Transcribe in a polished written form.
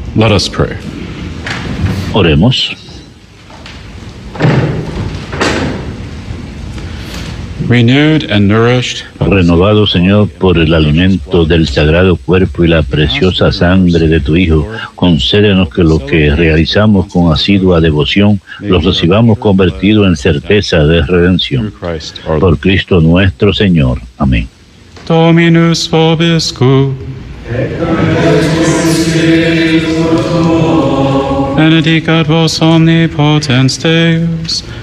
Let us pray. Oremos. Renewed and nourished, Renovado, Señor, por el alimento del sagrado cuerpo y la preciosa sangre de tu Hijo, concédenos que lo que realizamos con asidua devoción lo recibamos convertido en certeza de redención. through Christ our Lord. Por Cristo nuestro Señor. Amén. Dominus vobiscum. Benedicat vos omnipotens Deus,